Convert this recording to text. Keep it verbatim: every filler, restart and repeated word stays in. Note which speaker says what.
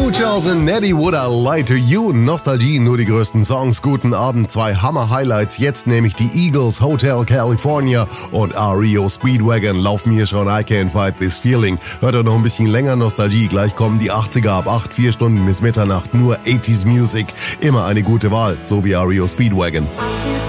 Speaker 1: Ray Charles und Nettie, Would I Lie to You? Nostalgie, nur die größten Songs. Guten Abend, zwei Hammer-Highlights. Jetzt nämlich die Eagles, Hotel California und R E O Speedwagon. Laufen hier schon I Can't Fight This Feeling. Hört ihr noch ein bisschen länger Nostalgie. Gleich kommen die achtziger ab acht, vier Stunden bis Mitternacht. Nur achtziger Music. Immer eine gute Wahl, so wie R E O Speedwagon.